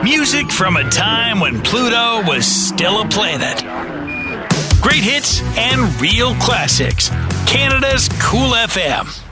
Music from a time when Pluto was still a planet. Great hits and real classics. Canada's Cool FM.